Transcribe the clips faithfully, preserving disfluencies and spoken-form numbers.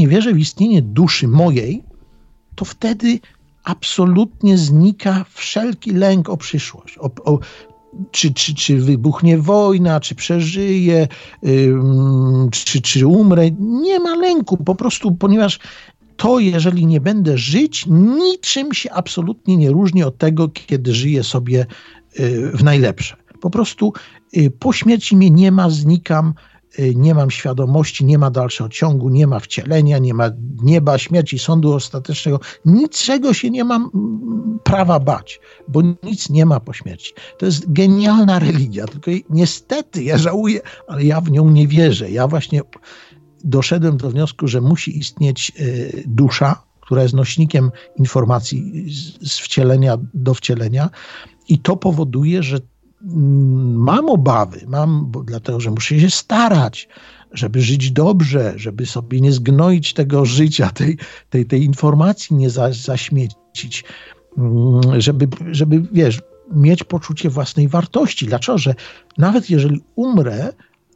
wierzę w istnienie duszy mojej, to wtedy absolutnie znika wszelki lęk o przyszłość. O, o, czy, czy, czy wybuchnie wojna, czy przeżyję, ym, czy, czy umrę. Nie ma lęku, po prostu, ponieważ to, jeżeli nie będę żyć, niczym się absolutnie nie różni od tego, kiedy żyję sobie y, w najlepsze. Po prostu y, po śmierci mnie nie ma, znikam, y, nie mam świadomości, nie ma dalszego ciągu, nie ma wcielenia, nie ma nieba, śmierci, sądu ostatecznego. Niczego się nie mam prawa bać, bo nic nie ma po śmierci. To jest genialna religia, tylko niestety ja żałuję, ale ja w nią nie wierzę. Ja właśnie doszedłem do wniosku, że musi istnieć y, dusza, która jest nośnikiem informacji z, z wcielenia do wcielenia i to powoduje, że mam obawy, mam, bo dlatego, że muszę się starać, żeby żyć dobrze, żeby sobie nie zgnoić tego życia, tej, tej, tej informacji nie za, zaśmiecić, żeby, żeby, wiesz, mieć poczucie własnej wartości. Dlaczego? Że nawet jeżeli umrę,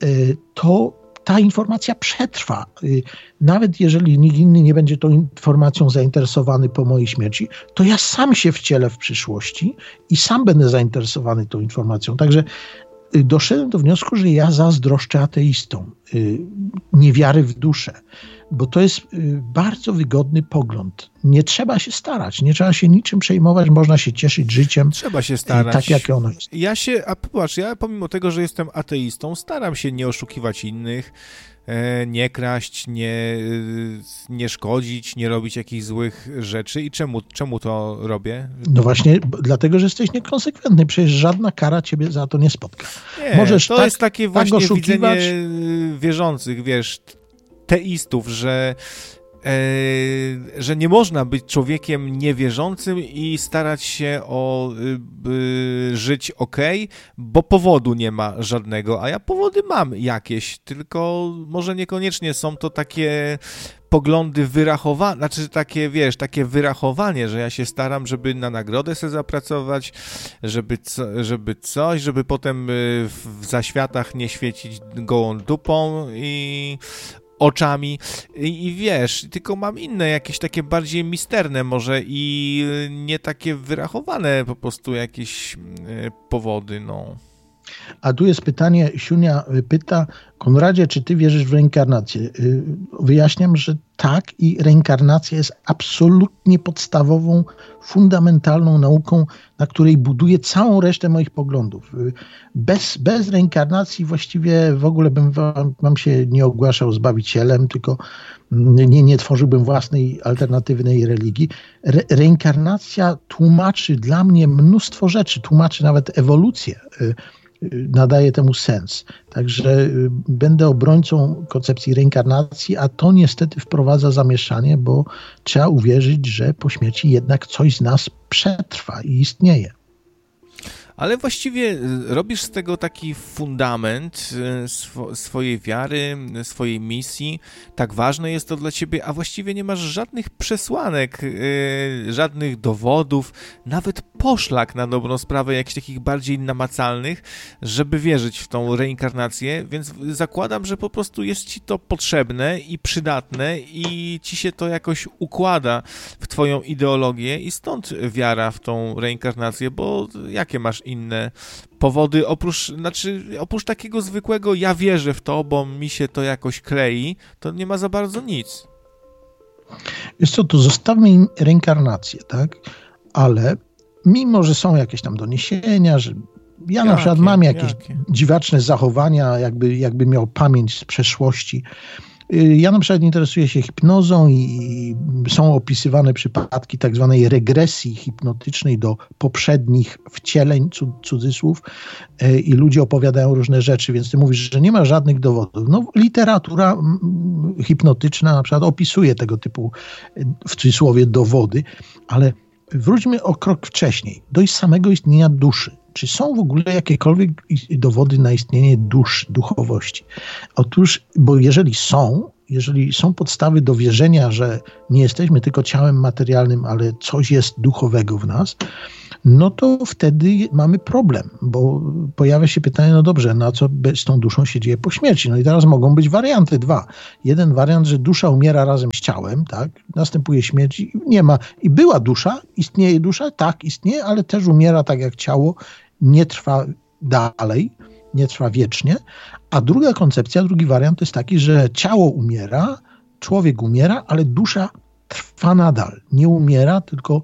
to ta informacja przetrwa. Nawet jeżeli nikt inny nie będzie tą informacją zainteresowany po mojej śmierci, to ja sam się wcielę w przyszłości i sam będę zainteresowany tą informacją. Także doszedłem do wniosku, że ja zazdroszczę ateistom niewiary w duszę, bo to jest bardzo wygodny pogląd. Nie trzeba się starać, nie trzeba się niczym przejmować, można się cieszyć życiem. Trzeba się starać. Tak, jak ono jest. Ja się, a popatrz, ja pomimo tego, że jestem ateistą, staram się nie oszukiwać innych, nie kraść, nie, nie szkodzić, nie robić jakichś złych rzeczy. I czemu, czemu to robię? No właśnie, dlatego, że jesteś niekonsekwentny. Przecież żadna kara ciebie za to nie spotka. Nie, Możesz to tak, jest takie tak właśnie oszukiwać. widzenie wierzących, wiesz, teistów, że E, że nie można być człowiekiem niewierzącym i starać się o y, żyć okej, bo powodu nie ma żadnego, a ja powody mam jakieś, tylko może niekoniecznie są to takie poglądy wyrachowane, znaczy takie, wiesz, takie wyrachowanie, że ja się staram, żeby na nagrodę sobie zapracować, żeby, co, żeby coś, żeby potem w zaświatach nie świecić gołą dupą i oczami I, i wiesz, tylko mam inne, jakieś takie bardziej misterne może i nie takie wyrachowane po prostu jakieś powody, no. A tu jest pytanie, Siunia pyta, Konradzie, czy ty wierzysz w reinkarnację? Wyjaśniam, że tak i reinkarnacja jest absolutnie podstawową, fundamentalną nauką, na której buduję całą resztę moich poglądów. Bez, bez reinkarnacji właściwie w ogóle bym wam, wam się nie ogłaszał zbawicielem, tylko nie, nie tworzyłbym własnej alternatywnej religii. Re, reinkarnacja tłumaczy dla mnie mnóstwo rzeczy, tłumaczy nawet ewolucję, nadaje temu sens. Także będę obrońcą koncepcji reinkarnacji, a to niestety wprowadza zamieszanie, bo trzeba uwierzyć, że po śmierci jednak coś z nas przetrwa i istnieje. Ale właściwie robisz z tego taki fundament swo- swojej wiary, swojej misji. Tak ważne jest to dla ciebie, a właściwie nie masz żadnych przesłanek, yy, żadnych dowodów, nawet poszlak na dobrą sprawę, jakichś takich bardziej namacalnych, żeby wierzyć w tą reinkarnację, więc zakładam, że po prostu jest ci to potrzebne i przydatne i ci się to jakoś układa w twoją ideologię i stąd wiara w tą reinkarnację, bo jakie masz inne powody, oprócz, znaczy, oprócz takiego zwykłego ja wierzę w to, bo mi się to jakoś klei, to nie ma za bardzo nic. Wiesz co, to zostawmy im reinkarnację, tak? Ale mimo, że są jakieś tam doniesienia, że ja jakie, na przykład mam jakieś jakie? dziwaczne zachowania, jakby, jakby miał pamięć z przeszłości. Ja na przykład interesuję się hipnozą i są opisywane przypadki tak zwanej regresji hipnotycznej do poprzednich wcieleń, cudzysłów, i ludzie opowiadają różne rzeczy, więc ty mówisz, że nie ma żadnych dowodów. No, literatura hipnotyczna na przykład opisuje tego typu, w cudzysłowie, dowody, ale wróćmy o krok wcześniej, do samego istnienia duszy. Czy są w ogóle jakiekolwiek dowody na istnienie dusz, duchowości? Otóż, bo jeżeli są, jeżeli są podstawy do wierzenia, że nie jesteśmy tylko ciałem materialnym, ale coś jest duchowego w nas, no to wtedy mamy problem, bo pojawia się pytanie, no dobrze, na co z tą duszą się dzieje po śmierci? No i teraz mogą być warianty dwa. Jeden wariant, że dusza umiera razem z ciałem, tak? Następuje śmierć i nie ma. I była dusza, istnieje dusza, tak, istnieje, ale też umiera tak jak ciało, nie trwa dalej, nie trwa wiecznie. A druga koncepcja, drugi wariant to jest taki, że ciało umiera, człowiek umiera, ale dusza trwa nadal. Nie umiera, tylko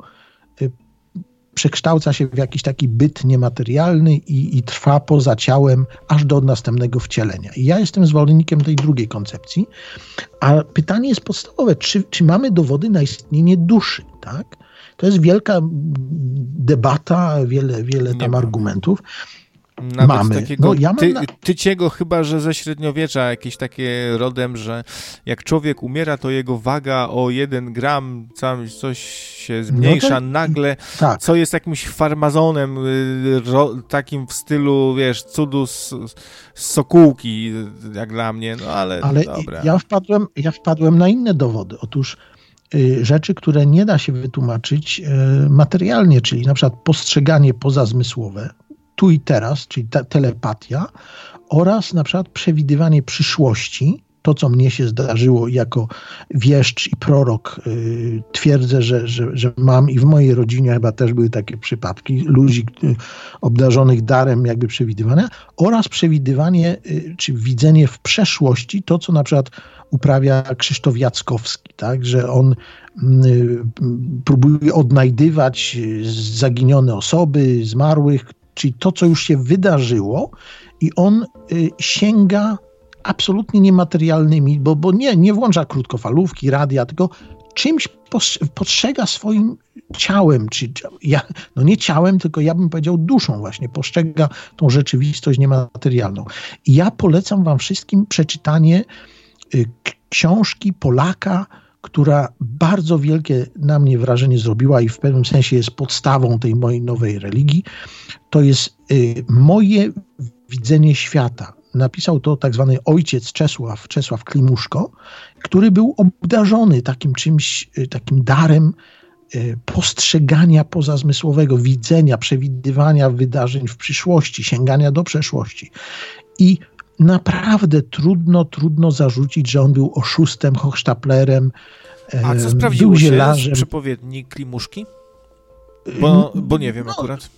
przekształca się w jakiś taki byt niematerialny i, i trwa poza ciałem aż do następnego wcielenia. I ja jestem zwolennikiem tej drugiej koncepcji, a pytanie jest podstawowe, czy, czy mamy dowody na istnienie duszy, tak? To jest wielka debata, wiele, wiele tam argumentów. Nawet mamy. takiego No, ja mam ty, na... tyciego chyba, że ze średniowiecza jakieś takie rodem, że jak człowiek umiera, to jego waga o jeden gram, coś się zmniejsza no to... nagle, tak. Co jest jakimś farmazonem ro, takim w stylu, wiesz, cudu z, z Sokółki, jak dla mnie, no ale, ale dobra. Ja wpadłem, ja wpadłem na inne dowody. Otóż y, rzeczy, które nie da się wytłumaczyć y, materialnie, czyli na przykład postrzeganie pozazmysłowe, tu i teraz, czyli ta telepatia oraz na przykład przewidywanie przyszłości, to co mnie się zdarzyło jako wieszcz i prorok, yy, twierdzę, że, że, że mam i w mojej rodzinie chyba też były takie przypadki ludzi yy, obdarzonych darem jakby przewidywania oraz przewidywanie yy, czy widzenie w przeszłości, to co na przykład uprawia Krzysztof Jackowski, tak, że on yy, próbuje odnajdywać zaginione osoby, zmarłych, czyli to, co już się wydarzyło i on y, sięga absolutnie niematerialnymi, bo, bo nie, nie włącza krótkofalówki, radia, tylko czymś postrzega swoim ciałem, czy ja, no nie ciałem, tylko ja bym powiedział duszą właśnie, postrzega tą rzeczywistość niematerialną. I ja polecam wam wszystkim przeczytanie y, książki Polaka, która bardzo wielkie na mnie wrażenie zrobiła i w pewnym sensie jest podstawą tej mojej nowej religii. To jest y, moje widzenie świata. Napisał to tak zwany ojciec Czesław, Czesław Klimuszko, który był obdarzony takim czymś, y, takim darem y, postrzegania pozazmysłowego, widzenia, przewidywania wydarzeń w przyszłości, sięgania do przeszłości. I naprawdę trudno, trudno zarzucić, że on był oszustem, hochsztaplerem, A co sprawdziło się z przepowiedni Klimuszki? Bo, bo nie wiem no, akurat.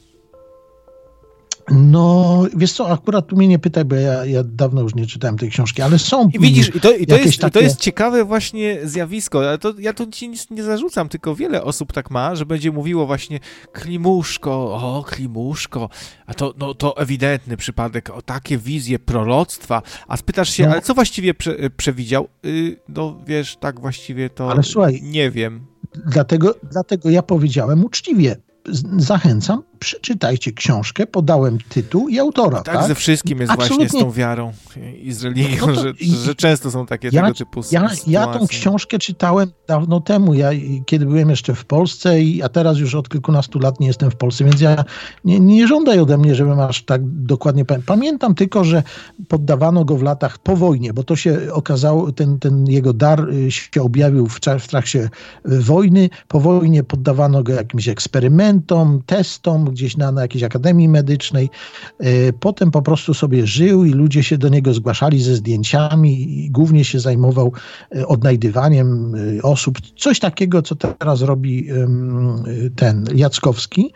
No, wiesz co, akurat tu mnie nie pytaj, bo ja, ja dawno już nie czytałem tej książki, ale są... I widzisz, i to, i to, jest, takie... i to jest ciekawe właśnie zjawisko, ale to, ja tu ci nic nie zarzucam, tylko wiele osób tak ma, że będzie mówiło właśnie Klimuszko, o Klimuszko, a to, no, to ewidentny przypadek, o takie wizje proroctwa, a spytasz się, no, ale co właściwie prze, przewidział? Yy, no wiesz, tak właściwie to ale słuchaj, nie wiem. Dlatego, dlatego ja powiedziałem uczciwie, zachęcam, przeczytajcie książkę, podałem tytuł i autora. Tak, tak? ze wszystkim jest Absolutnie. Właśnie z tą wiarą i z religią, no to, że, że często są takie ja, tego typu ja, sytuacje. Ja tą książkę czytałem dawno temu, ja, kiedy byłem jeszcze w Polsce, i, a teraz już od kilkunastu lat nie jestem w Polsce, więc ja nie, nie żądaj ode mnie, żebym aż tak dokładnie pamiętał. Pamiętam tylko, że poddawano go w latach po wojnie, bo to się okazało, ten, ten jego dar się objawił w, w trakcie wojny. Po wojnie poddawano go jakimś eksperymentom, testom, gdzieś na, na jakiejś akademii medycznej. Potem po prostu sobie żył i ludzie się do niego zgłaszali ze zdjęciami i głównie się zajmował odnajdywaniem osób. Coś takiego, co teraz robi ten Jackowski,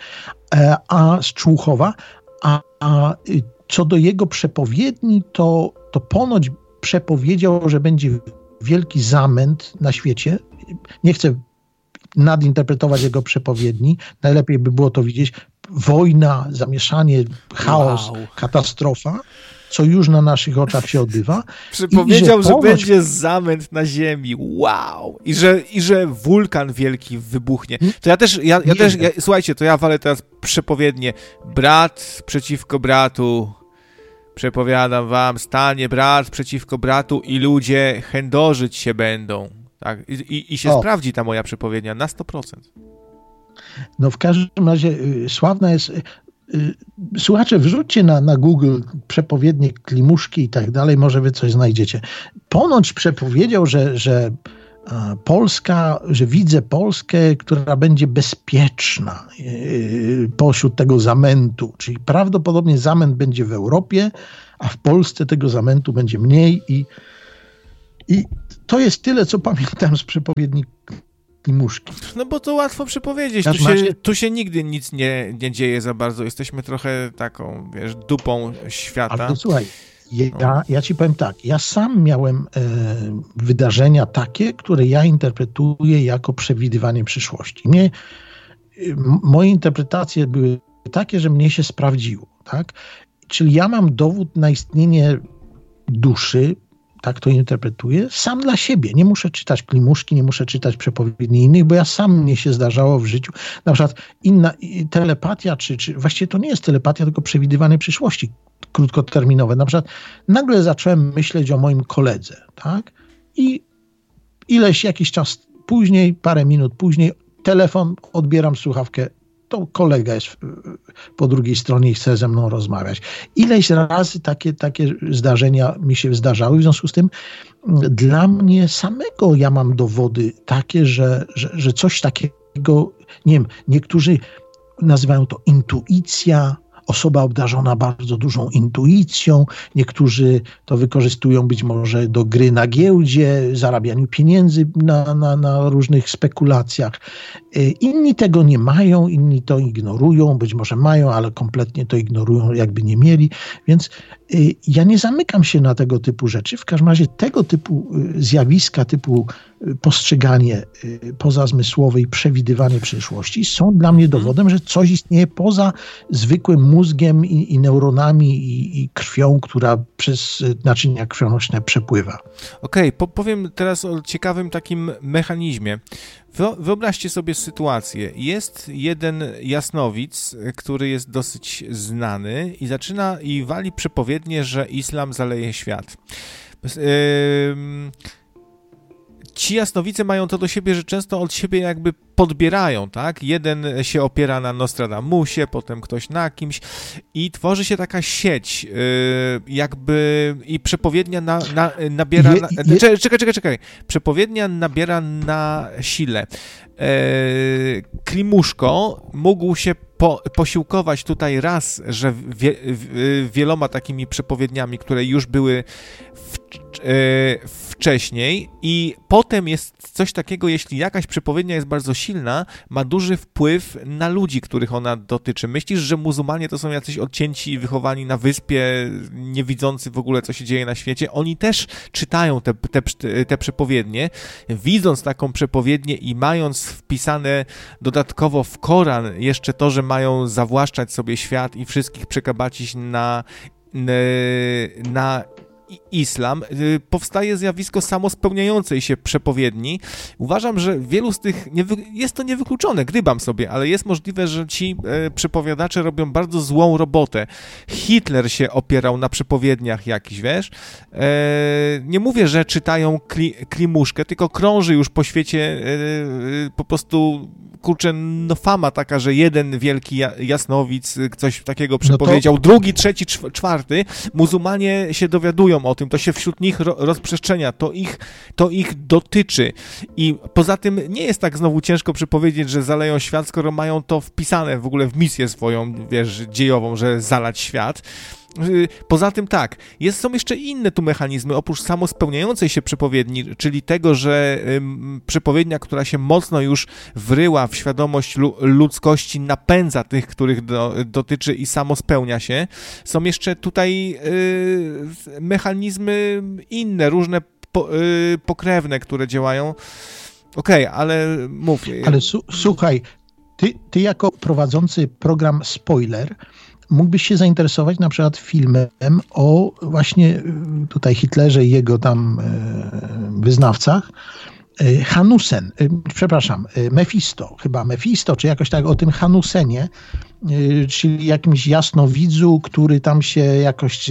a z Człuchowa. A, a co do jego przepowiedni, to, to ponoć przepowiedział, że będzie wielki zamęt na świecie. Nie chcę nadinterpretować jego przepowiedni. Najlepiej by było to widzieć. Wojna, zamieszanie, chaos, wow. Katastrofa, co już na naszych oczach się odbywa. Przepowiedział, I, że, że ponoć... będzie zamęt na ziemi. Wow! I że, i że wulkan wielki wybuchnie. To ja też, ja, ja też ja, słuchajcie, to ja walę teraz przepowiednie. Brat przeciwko bratu. Przepowiadam wam, stanie brat przeciwko bratu i ludzie chędożyć się będą. Tak? I, i, i się o. sprawdzi ta moja przepowiednia na sto procent. No w każdym razie y, sławna jest... Słuchacze, wrzućcie na, na Google przepowiednie Klimuszki i tak dalej, może wy coś znajdziecie. Ponoć przepowiedział, że, że Polska, że widzę Polskę, która będzie bezpieczna pośród tego zamętu, czyli prawdopodobnie zamęt będzie w Europie, a w Polsce tego zamętu będzie mniej i, i to jest tyle, co pamiętam z przepowiedni Klimuszki. No bo to łatwo przepowiedzieć, tu się, tu się nigdy nic nie, nie dzieje za bardzo, jesteśmy trochę taką, wiesz, dupą świata. Ale to słuchaj, ja, ja ci powiem tak, ja sam miałem e, wydarzenia takie, które ja interpretuję jako przewidywanie przyszłości. Mnie, m, moje interpretacje były takie, że mnie się sprawdziło, tak? Czyli ja mam dowód na istnienie duszy, tak to interpretuję, sam dla siebie. Nie muszę czytać Klimuszki, nie muszę czytać przepowiedni innych, bo ja sam mnie się zdarzało w życiu. Na przykład inna telepatia, czy, czy właściwie to nie jest telepatia, tylko przewidywanie przyszłości krótkoterminowe. Na przykład nagle zacząłem myśleć o moim koledze, tak? I ileś jakiś czas później, parę minut później, telefon, odbieram słuchawkę, to kolega jest po drugiej stronie i chce ze mną rozmawiać. Ileś razy takie, takie zdarzenia mi się zdarzały, w związku z tym dla mnie samego ja mam dowody takie, że, że, że coś takiego, nie wiem, niektórzy nazywają to intuicja, osoba obdarzona bardzo dużą intuicją, niektórzy to wykorzystują być może do gry na giełdzie, zarabianiu pieniędzy na, na, na różnych spekulacjach. Inni tego nie mają, inni to ignorują, być może mają, ale kompletnie to ignorują, jakby nie mieli, więc ja nie zamykam się na tego typu rzeczy. W każdym razie tego typu zjawiska, typu postrzeganie pozazmysłowe i przewidywanie przyszłości są dla mnie dowodem, że coś istnieje poza zwykłym mózgiem i, i neuronami i, i krwią, która przez naczynia krwionośne przepływa. Okej, okay, powiem teraz o ciekawym takim mechanizmie. Wyobraźcie sobie sytuację. Jest jeden jasnowic, który jest dosyć znany i zaczyna i wali przepowiednie, że islam zaleje świat. Yy... Ci jasnowice mają to do siebie, że często od siebie jakby podbierają, tak? Jeden się opiera na Nostradamusie, potem ktoś na kimś i tworzy się taka sieć, yy, jakby i przepowiednia na, na, nabiera... Je, je... Na, czekaj, czekaj, czekaj, czekaj. Przepowiednia nabiera na sile. Yy, Klimuszko mógł się po, posiłkować tutaj raz, że wie, w, wieloma takimi przepowiedniami, które już były w, yy, wcześniej i potem jest coś takiego, jeśli jakaś przepowiednia jest bardzo silna, ma duży wpływ na ludzi, których ona dotyczy. Myślisz, że muzułmanie to są jacyś odcięci, wychowani na wyspie, nie widzący w ogóle, co się dzieje na świecie? Oni też czytają te, te, te przepowiednie. Widząc taką przepowiednię i mając wpisane dodatkowo w Koran jeszcze to, że mają zawłaszczać sobie świat i wszystkich przekabacić na, na islam, powstaje zjawisko samospełniającej się przepowiedni. Uważam, że wielu z tych, niewy... jest to niewykluczone, gdybam sobie, ale jest możliwe, że ci e, przepowiadacze robią bardzo złą robotę. Hitler się opierał na przepowiedniach jakichś, wiesz? E, nie mówię, że czytają kli... Klimuszkę, tylko krąży już po świecie e, po prostu kurczę, no fama taka, że jeden wielki jasnowic coś takiego przepowiedział, no to... drugi, trzeci, czwarty, muzułmanie się dowiadują o tym, to się wśród nich ro- rozprzestrzenia, to ich, to ich dotyczy i poza tym nie jest tak znowu ciężko przepowiedzieć, że zaleją świat, skoro mają to wpisane w ogóle w misję swoją, wiesz, dziejową, że zalać świat. Poza tym tak, jest, są jeszcze inne tu mechanizmy, oprócz samospełniającej się przepowiedni, czyli tego, że ym, przepowiednia, która się mocno już wryła w świadomość lu- ludzkości, napędza tych, których do, dotyczy i samospełnia się. Są jeszcze tutaj yy, mechanizmy inne, różne po, yy, pokrewne, które działają. Okej, okay, ale mów. Ale su- słuchaj, ty, ty jako prowadzący program Spoiler mógłbyś się zainteresować na przykład filmem o właśnie tutaj Hitlerze i jego tam wyznawcach. Hanusen, przepraszam, Mefisto, chyba Mefisto, czy jakoś tak o tym Hanusenie, czyli jakimś jasnowidzu, który tam się jakoś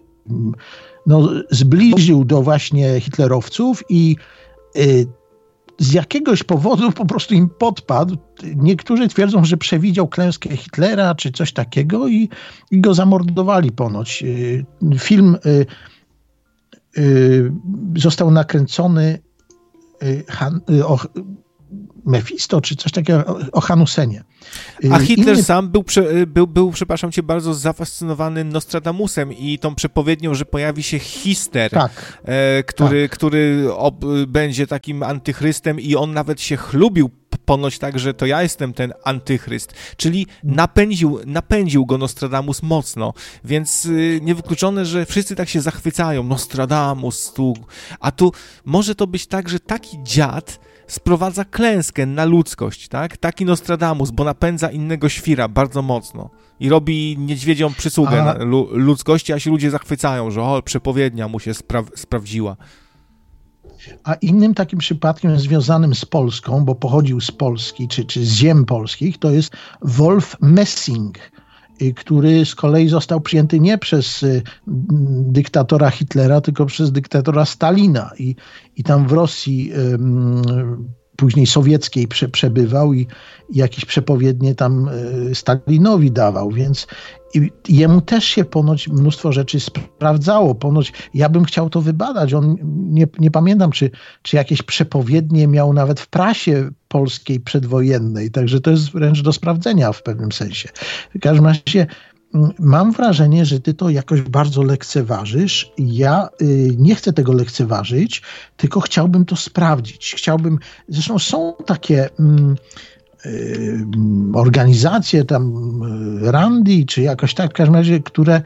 no, zbliżył do właśnie hitlerowców i z jakiegoś powodu po prostu im podpadł. Niektórzy twierdzą, że przewidział klęskę Hitlera czy coś takiego i, i go zamordowali ponoć. Film y, y, został nakręcony y, Han, y, o, Mefisto, czy coś takiego, o Hanusenie. A Hitler Inny... sam był, był, był, przepraszam cię, bardzo zafascynowany Nostradamusem i tą przepowiednią, że pojawi się Hister, tak, e, który, tak. który ob, będzie takim antychrystem i on nawet się chlubił ponoć tak, że to ja jestem ten antychryst. Czyli napędził, napędził go Nostradamus mocno, więc y, niewykluczone, że wszyscy tak się zachwycają. Nostradamus tu, a tu może to być tak, że taki dziad sprowadza klęskę na ludzkość, tak? Taki Nostradamus, bo napędza innego świra bardzo mocno i robi niedźwiedzią przysługę a... lu- ludzkości, a się ludzie zachwycają, że o, przepowiednia mu się spra- sprawdziła. A innym takim przypadkiem związanym z Polską, bo pochodził z Polski, czy, czy z ziem polskich, to jest Wolf Messing, który z kolei został przyjęty nie przez dyktatora Hitlera, tylko przez dyktatora Stalina. I, i tam w Rosji, później sowieckiej, prze, przebywał i, i jakieś przepowiednie tam Stalinowi dawał, więc i jemu też się ponoć mnóstwo rzeczy sprawdzało. Ponoć ja bym chciał to wybadać. On, nie, nie pamiętam, czy, czy jakieś przepowiednie miał nawet w prasie polskiej przedwojennej. Także to jest wręcz do sprawdzenia w pewnym sensie. W każdym razie mam wrażenie, że ty to jakoś bardzo lekceważysz. Ja y, nie chcę tego lekceważyć, tylko chciałbym to sprawdzić. Chciałbym, zresztą są takie... Mm, organizacje tam Randy, czy jakoś tak, w każdym razie, które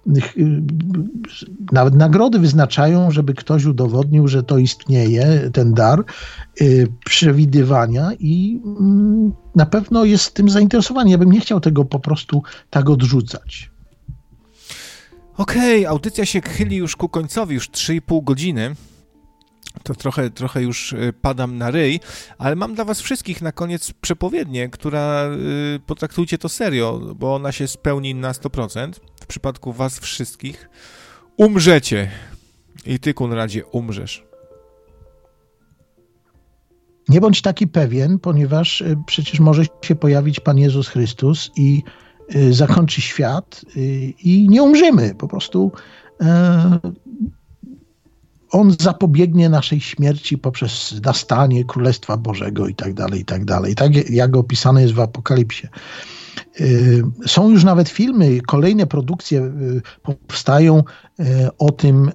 nawet nagrody wyznaczają, żeby ktoś udowodnił, że to istnieje, ten dar przewidywania i na pewno jest tym zainteresowany. Ja bym nie chciał tego po prostu tak odrzucać. Okej, okay, audycja się chyli już ku końcowi, już trzy i pół godziny. To trochę, trochę już padam na ryj, ale mam dla was wszystkich na koniec przepowiednię, która y, potraktujcie to serio, bo ona się spełni na sto procent. W przypadku was wszystkich umrzecie. I ty, Konradzie, umrzesz. Nie bądź taki pewien, ponieważ y, przecież może się pojawić Pan Jezus Chrystus i y, zakończy świat y, i nie umrzemy. Po prostu y, On zapobiegnie naszej śmierci poprzez nastanie Królestwa Bożego i tak dalej, i tak dalej. Tak jak opisane jest w Apokalipsie. Są już nawet filmy, kolejne produkcje powstają o tym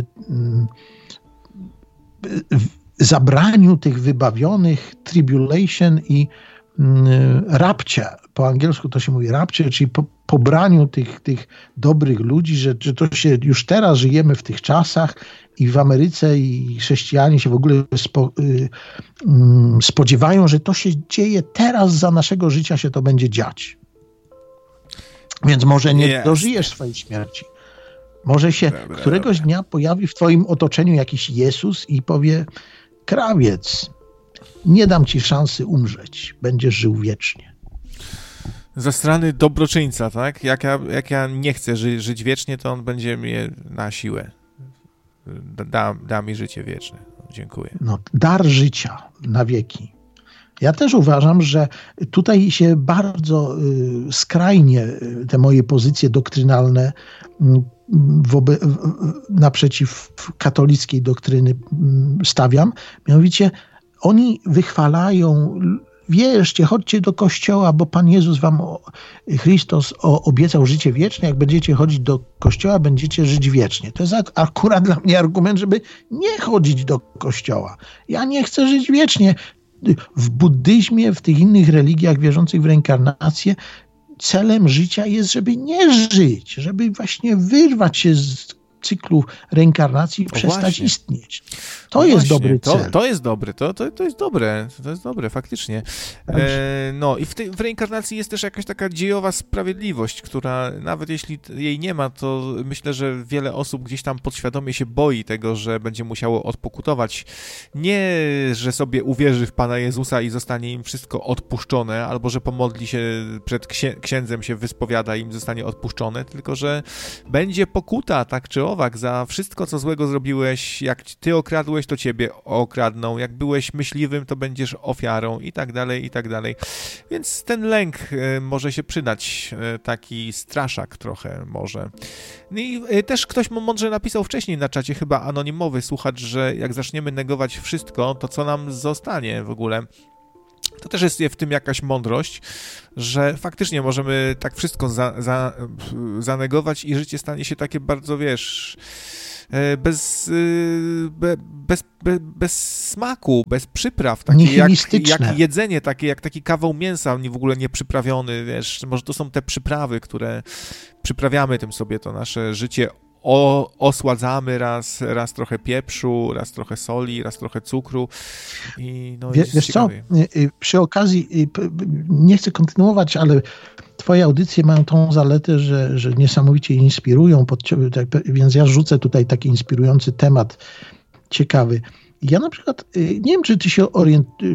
zabraniu tych wybawionych, tribulation i rapture. Po angielsku to się mówi rapture, czyli po, pobraniu tych, tych dobrych ludzi, że, że to się już teraz żyjemy w tych czasach i w Ameryce i chrześcijanie się w ogóle spo, y, y, spodziewają, że to się dzieje teraz, za naszego życia się to będzie dziać. Więc może nie yes. dożyjesz swojej śmierci. Może się dobra, któregoś dobra. dnia pojawi w twoim otoczeniu jakiś Jezus i powie: krawiec, nie dam ci szansy umrzeć, będziesz żył wiecznie. Zasrany dobroczyńca, tak? Jak ja, jak ja nie chcę ży, żyć wiecznie, to on będzie mnie na siłę. Da, da mi życie wieczne. Dziękuję. No, dar życia na wieki. Ja też uważam, że tutaj się bardzo y, skrajnie y, te moje pozycje doktrynalne y, wobe, y, naprzeciw katolickiej doktryny y, stawiam. Mianowicie oni wychwalają: wierzcie, chodźcie do kościoła, bo Pan Jezus wam, o, Chrystus o, obiecał życie wieczne. Jak będziecie chodzić do kościoła, będziecie żyć wiecznie. To jest akurat dla mnie argument, żeby nie chodzić do kościoła. Ja nie chcę żyć wiecznie. W buddyzmie, w tych innych religiach wierzących w reinkarnację, celem życia jest, żeby nie żyć, żeby właśnie wyrwać się z cyklu reinkarnacji i przestać właśnie. istnieć. To no jest właśnie, dobry cel. To, to jest dobry, to, to, to jest dobre, to jest dobre, faktycznie. E, no i w, tej, w reinkarnacji jest też jakaś taka dziejowa sprawiedliwość, która nawet jeśli jej nie ma, to myślę, że wiele osób gdzieś tam podświadomie się boi tego, że będzie musiało odpokutować. Nie, że sobie uwierzy w Pana Jezusa i zostanie im wszystko odpuszczone, albo że pomodli się przed księ- księdzem, się wyspowiada i im zostanie odpuszczone, tylko że będzie pokuta, tak czy Czechosłowak, za wszystko, co złego zrobiłeś, jak ty okradłeś, to ciebie okradną, jak byłeś myśliwym, to będziesz ofiarą i tak dalej, i tak dalej. Więc ten lęk może się przydać, taki straszak trochę może. I też ktoś mądrze napisał wcześniej na czacie, chyba anonimowy słuchacz, że jak zaczniemy negować wszystko, to co nam zostanie w ogóle? To też jest w tym jakaś mądrość, że faktycznie możemy tak wszystko za, za, zanegować i życie stanie się takie bardzo, wiesz, bez, be, bez, be, bez smaku, bez przypraw, takie jak, jak jedzenie, takie jak taki kawał mięsa, w ogóle nieprzyprawiony, wiesz, może to są te przyprawy, które przyprawiamy tym sobie to nasze życie. O, osładzamy raz, raz trochę pieprzu, raz trochę soli, raz trochę cukru. I no, Wie, wiesz co, przy okazji, nie chcę kontynuować, ale twoje audycje mają tą zaletę, że, że niesamowicie inspirują, pod, więc ja rzucę tutaj taki inspirujący temat, ciekawy. Ja na przykład, nie wiem, czy ty się orientujesz,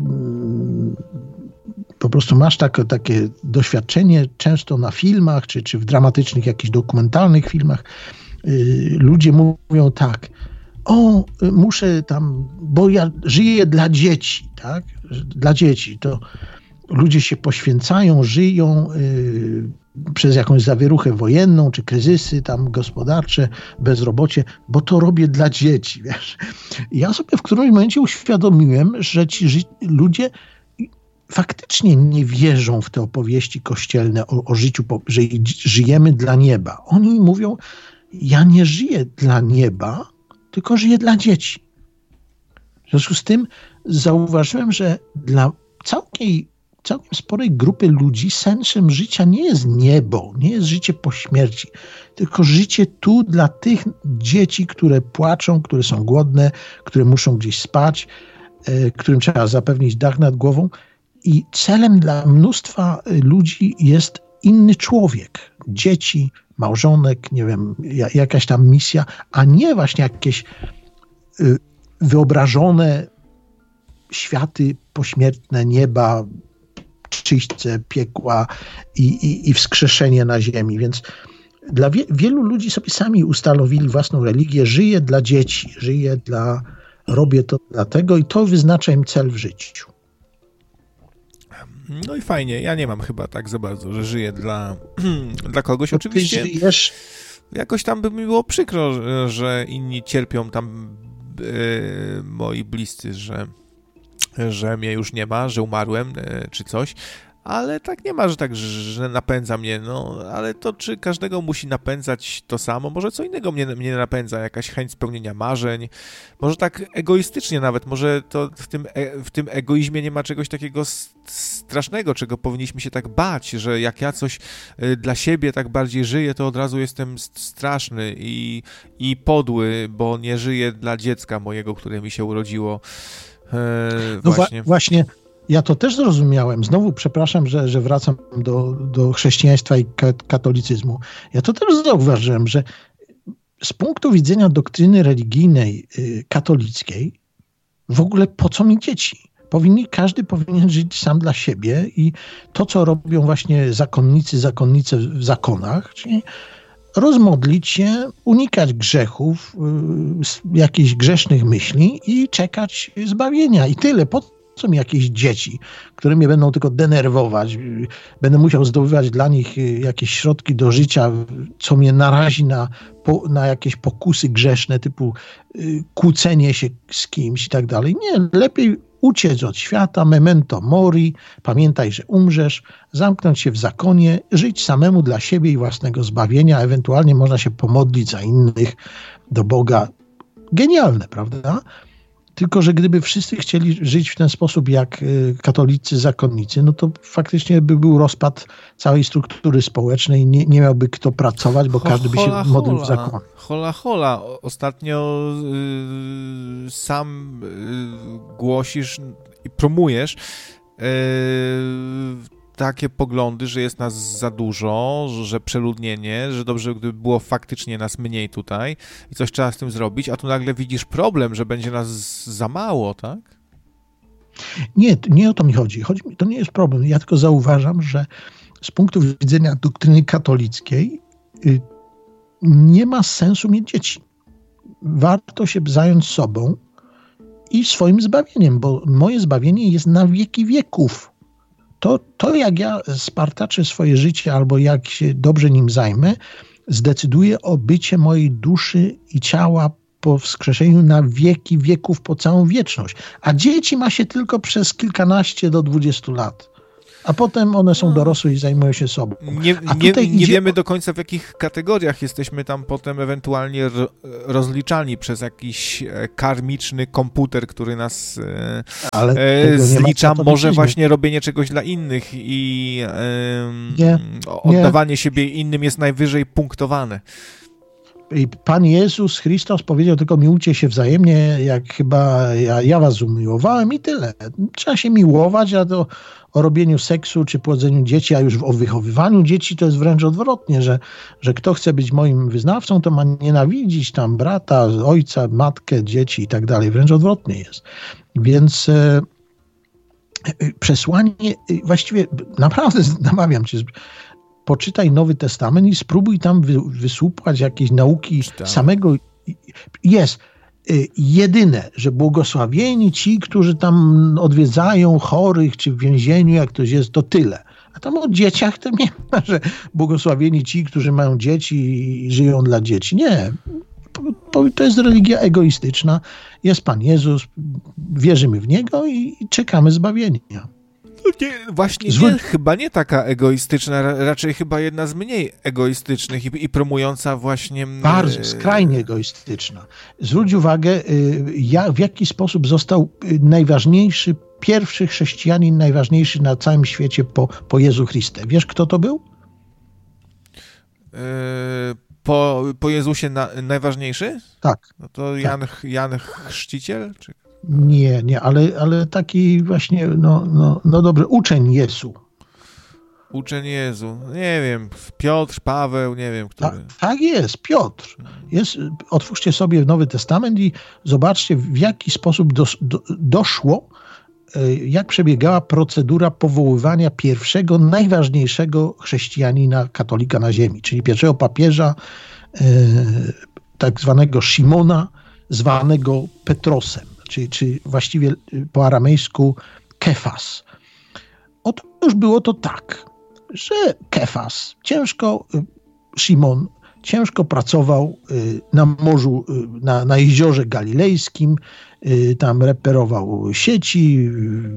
po prostu masz tak, takie doświadczenie często na filmach, czy, czy w dramatycznych, jakichś dokumentalnych filmach. Ludzie mówią tak, o, muszę tam, bo ja żyję dla dzieci, tak? Dla dzieci. To ludzie się poświęcają, żyją y, przez jakąś zawieruchę wojenną, czy kryzysy tam gospodarcze, bezrobocie, bo to robię dla dzieci, wiesz. Ja sobie w którymś momencie uświadomiłem, że ci ży- ludzie faktycznie nie wierzą w te opowieści kościelne o, o życiu, że żyjemy dla nieba. Oni mówią, ja nie żyję dla nieba, tylko żyję dla dzieci. W związku z tym zauważyłem, że dla całkiem, całkiem sporej grupy ludzi sensem życia nie jest niebo, nie jest życie po śmierci, tylko życie tu dla tych dzieci, które płaczą, które są głodne, które muszą gdzieś spać, którym trzeba zapewnić dach nad głową. I celem dla mnóstwa ludzi jest inny człowiek, dzieci, małżonek, nie wiem, jakaś tam misja, a nie właśnie jakieś wyobrażone światy pośmiertne, nieba, czyśćce, piekła i, i, i wskrzeszenie na ziemi. Więc dla wie, wielu ludzi sobie sami ustanowili własną religię. Żyję dla dzieci, żyję dla, robię to dlatego i to wyznacza im cel w życiu. No i fajnie, ja nie mam chyba tak za bardzo, że żyję dla, dla kogoś. No oczywiście ty żyjesz... jakoś tam by mi było przykro, że inni cierpią tam e, moi bliscy, że, że mnie już nie ma, że umarłem e, czy coś, ale tak nie ma, że tak, że napędza mnie, no, ale to czy każdego musi napędzać to samo? Może co innego mnie, mnie napędza, jakaś chęć spełnienia marzeń, może tak egoistycznie nawet, może to w tym, e, w tym egoizmie nie ma czegoś takiego strasznego, czego powinniśmy się tak bać, że jak ja coś y, dla siebie tak bardziej żyję, to od razu jestem straszny i, i podły, bo nie żyję dla dziecka mojego, które mi się urodziło. E, no właśnie. Wa- właśnie ja to też zrozumiałem. Znowu przepraszam, że, że wracam do, do chrześcijaństwa i ka- katolicyzmu. Ja to też zauważyłem, że z punktu widzenia doktryny religijnej y, katolickiej w ogóle po co mi dzieci? Powinni, każdy powinien żyć sam dla siebie i to, co robią właśnie zakonnicy, zakonnice w zakonach, czyli rozmodlić się, unikać grzechów, y, jakichś grzesznych myśli i czekać zbawienia. I tyle. Po co mi jakieś dzieci, które mnie będą tylko denerwować? Będę musiał zdobywać dla nich jakieś środki do życia, co mnie narazi na, na jakieś pokusy grzeszne, typu y, kłócenie się z kimś i tak dalej. Nie, lepiej uciec od świata, memento mori, pamiętaj, że umrzesz, zamknąć się w zakonie, żyć samemu dla siebie i własnego zbawienia, ewentualnie można się pomodlić za innych do Boga. Genialne, prawda? Tylko że gdyby wszyscy chcieli żyć w ten sposób jak katolicy, zakonnicy, no to faktycznie by był rozpad całej struktury społecznej, nie, nie miałby kto pracować, bo każdy by się hola, modlił w zakonie. Hola, hola. Ostatnio yy, sam yy, głosisz i promujesz yy, takie poglądy, że jest nas za dużo, że przeludnienie, że dobrze gdyby było faktycznie nas mniej tutaj i coś trzeba z tym zrobić, a tu nagle widzisz problem, że będzie nas za mało, tak? Nie, nie o to mi chodzi. chodzi mi, to nie jest problem. Ja tylko zauważam, że z punktu widzenia doktryny katolickiej y, nie ma sensu mieć dzieci. Warto się zająć sobą i swoim zbawieniem, bo moje zbawienie jest na wieki wieków. To, to jak ja spartaczę swoje życie albo jak się dobrze nim zajmę, zdecyduje o bycie mojej duszy i ciała po wskrzeszeniu na wieki wieków, po całą wieczność. A dzieci ma się tylko przez kilkanaście do dwudziestu lat. A potem one są dorosłe i zajmują się sobą. Nie, A nie, tutaj nie idzie... wiemy do końca, w jakich kategoriach jesteśmy tam potem ewentualnie ro, rozliczani przez jakiś karmiczny komputer, który nas Ale e, zlicza. Może właśnie robienie czegoś dla innych i e, nie, oddawanie nie. siebie innym jest najwyżej punktowane. I Pan Jezus Chrystus powiedział tylko miłujcie się wzajemnie, jak chyba ja, ja was umiłowałem i tyle. Trzeba się miłować, a to o robieniu seksu czy płodzeniu dzieci, a już o wychowywaniu dzieci to jest wręcz odwrotnie, że, że kto chce być moim wyznawcą, to ma nienawidzić tam brata, ojca, matkę, dzieci i tak dalej. Wręcz odwrotnie jest. Więc e, przesłanie, właściwie naprawdę namawiam cię, poczytaj Nowy Testament i spróbuj tam wy, wysłupać jakieś nauki Czytam. samego. Jest y, jedyne, że błogosławieni ci, którzy tam odwiedzają chorych, czy w więzieniu, jak ktoś jest, to tyle. A tam o dzieciach to nie ma, że błogosławieni ci, którzy mają dzieci i żyją dla dzieci. Nie. To jest religia egoistyczna. Jest Pan Jezus, wierzymy w Niego i, i czekamy zbawienia. Nie, właśnie nie, chyba nie taka egoistyczna, raczej chyba jedna z mniej egoistycznych i, i promująca właśnie... Bardzo, skrajnie egoistyczna. Zwróć uwagę, ja, w jaki sposób został najważniejszy, pierwszy chrześcijanin, najważniejszy na całym świecie po, po Jezu Chryste. Wiesz, kto to był? Po, po Jezusie na, najważniejszy? Tak. No to Jan, tak. Jan Chrzciciel? Czy... Nie, nie, ale, ale taki właśnie, no, no, no dobrze, uczeń Jezu. Uczeń Jezu, nie wiem, Piotr, Paweł, nie wiem, który. Ta, tak jest, Piotr. Jest, otwórzcie sobie Nowy Testament i zobaczcie, w jaki sposób dos, do, doszło, jak przebiegała procedura powoływania pierwszego, najważniejszego chrześcijanina, katolika na ziemi, czyli pierwszego papieża, tak zwanego Szymona, zwanego Petrosem. Czy, czy właściwie po aramejsku Kefas. Otóż było to tak, że Kefas, ciężko, Szymon, ciężko pracował na morzu, na, na jeziorze galilejskim, tam reperował sieci.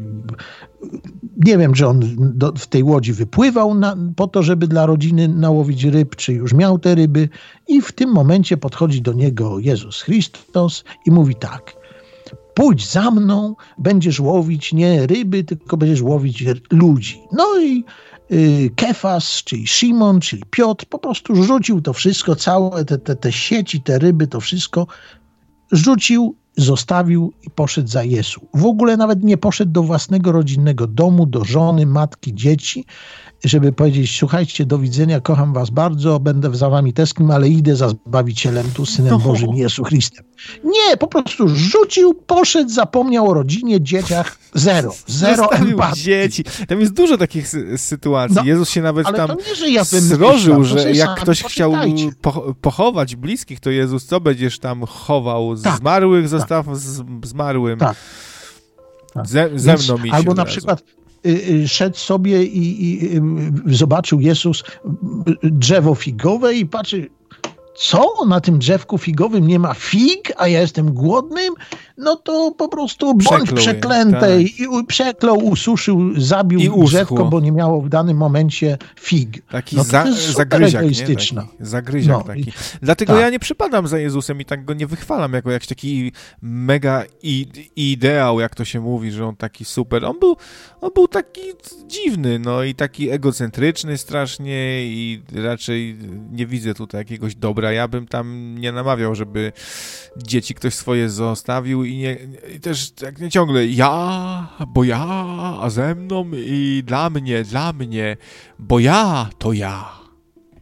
Nie wiem, czy on do, w tej łodzi wypływał na, po to, żeby dla rodziny nałowić ryb, czy już miał te ryby. I w tym momencie podchodzi do niego Jezus Chrystus i mówi tak: pójdź za mną, będziesz łowić nie ryby, tylko będziesz łowić ludzi. No i y, Kefas, czyli Szymon, czyli Piotr, po prostu rzucił to wszystko, całe te, te, te sieci, te ryby, to wszystko rzucił, zostawił i poszedł za Jezu. W ogóle nawet nie poszedł do własnego rodzinnego domu, do żony, matki, dzieci, żeby powiedzieć: słuchajcie, do widzenia, kocham was bardzo, będę za wami tęsknił, ale idę za Zbawicielem, tu Synem no. Bożym, Jezu Chrystem. Nie, po prostu rzucił, poszedł, zapomniał o rodzinie, dzieciach, zero. Zero empatii. Dzieci. Tam jest dużo takich sy- sytuacji. No, Jezus się nawet tam nie, że ja srożył, że jak ktoś chciał po- pochować bliskich, to Jezus, co będziesz tam chował? Z tak, zmarłych zostaw tak. z zmarłym. Tak. tak. Ze, ze mną mi się Albo na razu. przykład szedł sobie i, i, i zobaczył Jezus drzewo figowe i patrzy, co? Na tym drzewku figowym nie ma fig, a ja jestem głodnym? No to po prostu bądź przeklęty. Tak. I przeklął, ususzył, zabił I drzewko, bo nie miało w danym momencie fig. Taki no za, zagryziak, egoistyczna. Taki zagryziak no, taki. Dlatego tak. ja nie przypadam za Jezusem i tak go nie wychwalam jako jakiś taki mega i, ideał, jak to się mówi, że on taki super. On był, on był taki dziwny, no i taki egocentryczny strasznie i raczej nie widzę tutaj jakiegoś dobra. Ja bym tam nie namawiał, żeby dzieci ktoś swoje zostawił i, nie, i też jak nie ciągle ja, bo ja, a ze mną i dla mnie, dla mnie, bo ja to ja. No.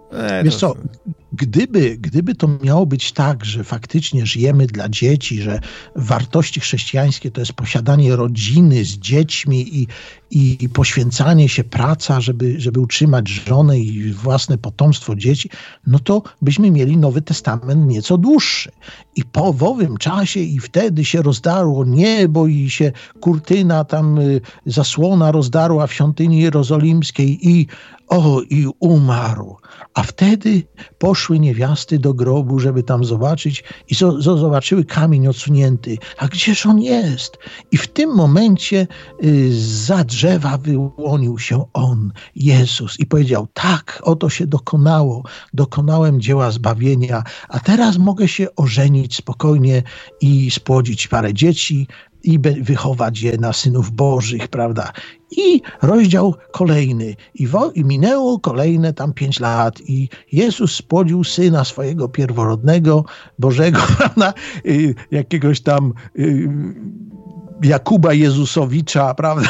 E, Wiesz to... co, gdyby, gdyby to miało być tak, że faktycznie żyjemy dla dzieci, że wartości chrześcijańskie to jest posiadanie rodziny z dziećmi i, i, i poświęcanie się, praca, żeby, żeby utrzymać żonę i własne potomstwo dzieci, no to byśmy mieli Nowy Testament nieco dłuższy. I po w owym czasie i wtedy się rozdarło niebo i się kurtyna tam, y, zasłona rozdarła w świątyni jerozolimskiej i o, i umarł. A wtedy poszły niewiasty do grobu, żeby tam zobaczyć i zo, zo, zobaczyły kamień odsunięty. A gdzież on jest? I w tym momencie y, zza drzewa wyłonił się on, Jezus, i powiedział, tak, oto się dokonało. Dokonałem dzieła zbawienia, a teraz mogę się ożenić spokojnie i spłodzić parę dzieci i wychować je na synów bożych, prawda? I rozdział kolejny. I, wo, I minęło kolejne tam pięć lat i Jezus spłodził syna swojego pierworodnego, Bożego, prawda? Y, jakiegoś tam y, Jakuba Jezusowicza, prawda?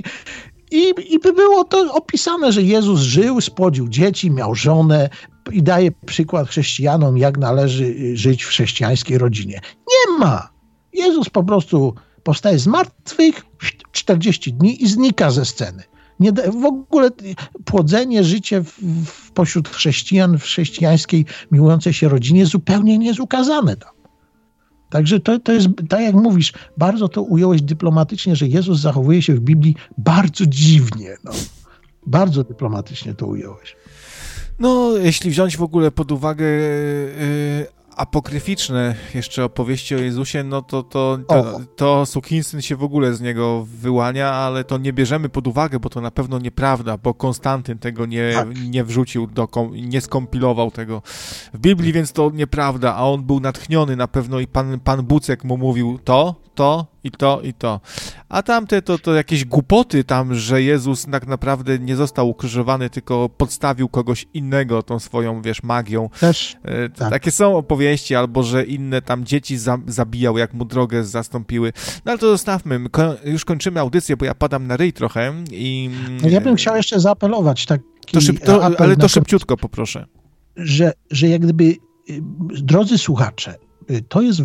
I, I by było to opisane, że Jezus żył, spłodził dzieci, miał żonę i daje przykład chrześcijanom, jak należy żyć w chrześcijańskiej rodzinie. Nie ma! Jezus po prostu powstaje z martwych czterdzieści dni i znika ze sceny. Nie, w ogóle płodzenie, życie w, w, pośród chrześcijan w chrześcijańskiej miłującej się rodzinie zupełnie nie jest ukazane tam. Także to, to jest, tak jak mówisz, bardzo to ująłeś dyplomatycznie, że Jezus zachowuje się w Biblii bardzo dziwnie. No. Bardzo dyplomatycznie to ująłeś. No, jeśli wziąć w ogóle pod uwagę yy, apokryficzne jeszcze opowieści o Jezusie, no to to, to, to Suchinsyn się w ogóle z niego wyłania, ale to nie bierzemy pod uwagę, bo to na pewno nieprawda, bo Konstantyn tego nie, tak. nie wrzucił, do, nie skompilował tego w Biblii, więc to nieprawda, a on był natchniony na pewno i pan, pan Bucek mu mówił to, to i to, i to. A tamte to, to jakieś głupoty tam, że Jezus tak naprawdę nie został ukrzyżowany, tylko podstawił kogoś innego tą swoją, wiesz, magią. Też, e, tak. Takie są opowieści, albo że inne tam dzieci za, zabijał, jak mu drogę zastąpiły. No ale to zostawmy. Ko- już kończymy audycję, bo ja padam na ryj trochę i... Ja bym chciał jeszcze zaapelować taki to szyb, to, apel ale to na szybciutko poproszę. Że, że jak gdyby, drodzy słuchacze, to jest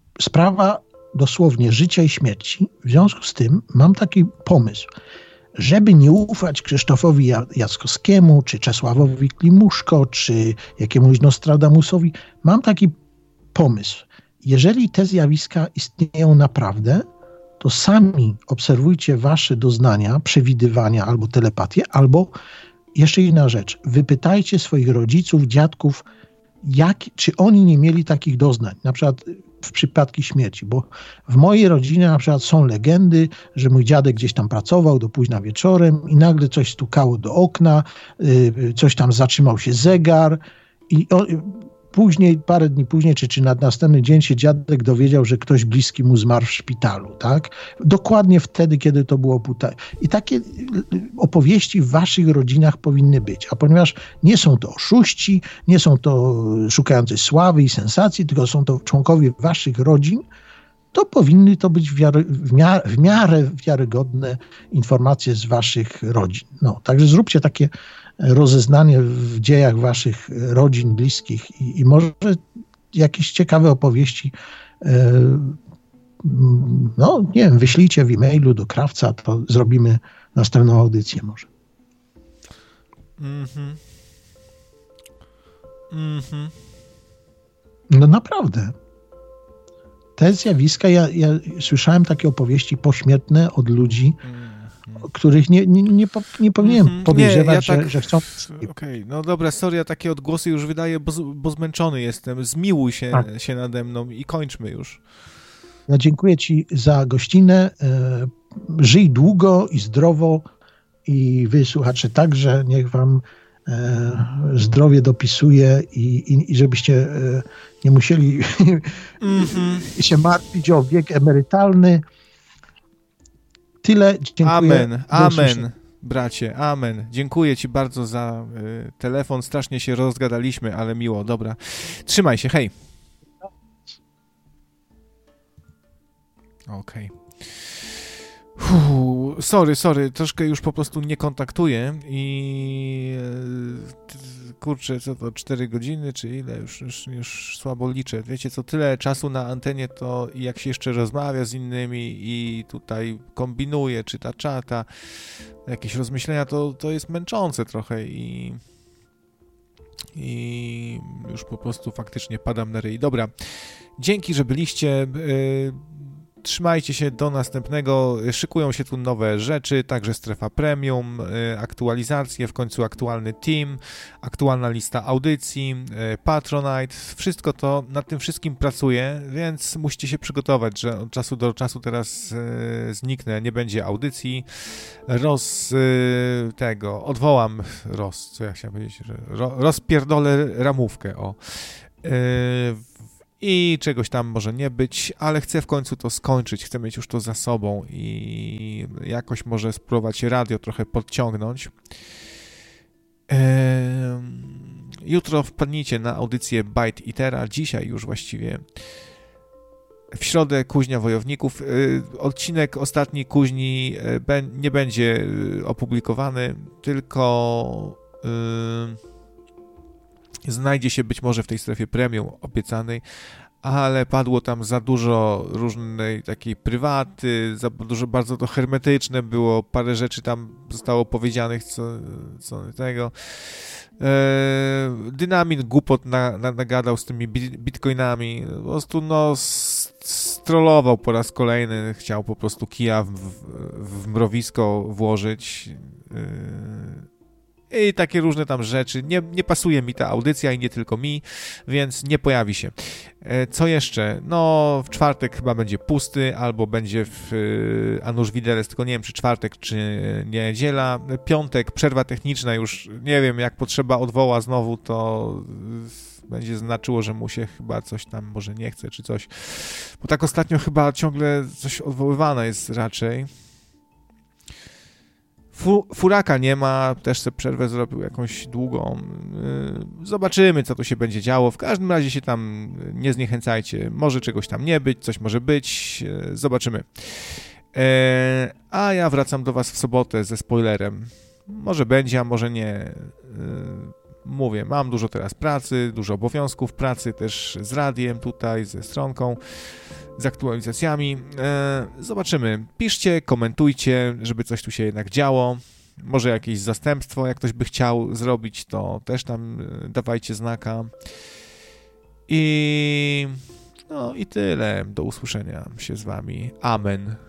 sprawa dosłownie życia i śmierci. W związku z tym mam taki pomysł, żeby nie ufać Krzysztofowi Jackowskiemu, czy Czesławowi Klimuszko, czy jakiemuś Nostradamusowi. Mam taki pomysł. Jeżeli te zjawiska istnieją naprawdę, to sami obserwujcie wasze doznania, przewidywania albo telepatię, albo jeszcze inna rzecz. Wypytajcie swoich rodziców, dziadków, jak, czy oni nie mieli takich doznań, na przykład w przypadku śmierci, bo w mojej rodzinie na przykład są legendy, że mój dziadek gdzieś tam pracował do późna wieczorem i nagle coś stukało do okna, coś tam zatrzymał się zegar i on, później, parę dni później, czy, czy na następny dzień się dziadek dowiedział, że ktoś bliski mu zmarł w szpitalu, tak? Dokładnie wtedy, kiedy to było półtora. I takie opowieści w waszych rodzinach powinny być. A ponieważ nie są to oszuści, nie są to szukający sławy i sensacji, tylko są to członkowie waszych rodzin, to powinny to być w, wiary, w, miarę, w miarę wiarygodne informacje z waszych rodzin. No, także zróbcie takie rozeznanie w dziejach waszych rodzin, bliskich i, i może jakieś ciekawe opowieści, e, no nie wiem, wyślijcie w e-mailu do Krawca, to zrobimy następną audycję może. Mhm. Mhm. No naprawdę. Te zjawiska, ja, ja słyszałem takie opowieści pośmiertne od ludzi, których nie, nie, nie, nie powinienem mm-hmm. podejrzewać, nie, ja tak, że, że chcą... Okej, okay. No dobra, sorry, ja takie odgłosy już wydaję, bo, bo zmęczony jestem. Zmiłuj się, tak. się nade mną i kończmy już. Ja dziękuję ci za gościnę. Żyj długo i zdrowo i wy, słuchacze, także niech wam zdrowie dopisuje i, i, i żebyście nie musieli mm-hmm. się martwić o wiek emerytalny. Tyle. Dziękuję. Amen, amen, bracie, amen. Dziękuję ci bardzo za y, telefon. Strasznie się rozgadaliśmy, ale miło, dobra. Trzymaj się, hej. Okej. Okay. Sorry, sorry, troszkę już po prostu nie kontaktuję i kurczę, co to, cztery godziny, czy ile? Już, już, już słabo liczę. Wiecie co, tyle czasu na antenie, to jak się jeszcze rozmawia z innymi i tutaj kombinuje, czyta czata, jakieś rozmyślenia, to, to jest męczące trochę i... i już po prostu faktycznie padam na ryj. Dobra, dzięki, że byliście. Trzymajcie się do następnego. Szykują się tu nowe rzeczy, także strefa premium, aktualizacje, w końcu aktualny team, aktualna lista audycji, Patronite. Wszystko to, nad tym wszystkim pracuję, więc musicie się przygotować, że od czasu do czasu teraz zniknę, nie będzie audycji. Roz tego, odwołam roz, co ja chciałem powiedzieć, że ro, rozpierdolę ramówkę, o. I czegoś tam może nie być, ale chcę w końcu to skończyć, chcę mieć już to za sobą i jakoś może spróbować radio trochę podciągnąć. Jutro wpadnijcie na audycję Bite Eatera, dzisiaj już właściwie. W środę Kuźnia Wojowników. Odcinek ostatni Kuźni nie będzie opublikowany, tylko znajdzie się być może w tej strefie premium obiecanej, ale padło tam za dużo różnej takiej prywaty, za dużo, bardzo to hermetyczne było, parę rzeczy tam zostało powiedzianych, co, co tego. E, Dynamin głupot na, na, nagadał z tymi bitcoinami, po prostu no strollował po raz kolejny, chciał po prostu kija w, w, w mrowisko włożyć. E, I takie różne tam rzeczy. Nie, nie pasuje mi ta audycja i nie tylko mi, więc nie pojawi się. Co jeszcze? No, w czwartek chyba będzie pusty, albo będzie w Anusz Widelec, tylko nie wiem, czy czwartek, czy niedziela. Piątek, przerwa techniczna, już nie wiem, jak potrzeba odwoła znowu, to będzie znaczyło, że mu się chyba coś tam może nie chce, czy coś. Bo tak ostatnio chyba ciągle coś odwoływane jest raczej. Furaka nie ma, też sobie przerwę zrobił jakąś długą. Zobaczymy, co tu się będzie działo. W każdym razie się tam nie zniechęcajcie. Może czegoś tam nie być, coś może być. Zobaczymy. A ja wracam do was w sobotę ze spoilerem. Może będzie, a może nie. Mówię, mam dużo teraz pracy, dużo obowiązków pracy, też z radiem tutaj, ze stronką, z aktualizacjami. Zobaczymy. Piszcie, komentujcie, żeby coś tu się jednak działo. Może jakieś zastępstwo, jak ktoś by chciał zrobić, to też tam dawajcie znaka. I no i tyle. Do usłyszenia się z wami. Amen.